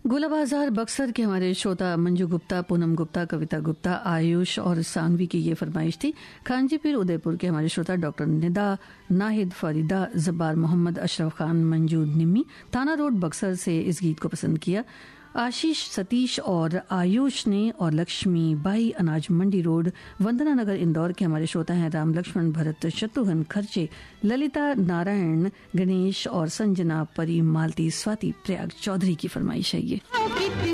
गोला बाजार बक्सर के हमारे श्रोता मंजू गुप्ता, पूनम गुप्ता, कविता गुप्ता, आयुष और सांगवी की ये फरमाइश थी। खांजीपीर उदयपुर के हमारे श्रोता डॉक्टर निदा, नाहिद, फरीदा, जब्बार मोहम्मद, अशरफ खान, मंजू निम्मी, थाना रोड बक्सर से इस गीत को पसंद किया। आशीष, सतीश और आयुष ने और लक्ष्मी बाई, अनाज मंडी रोड, वंदना नगर, इंदौर के हमारे श्रोता हैं राम लक्ष्मण, भरत, शत्रुघ्न, खर्चे, ललिता, नारायण, गणेश और संजना, परी, मालती, स्वाति, प्रयाग चौधरी की फरमाइश है ये।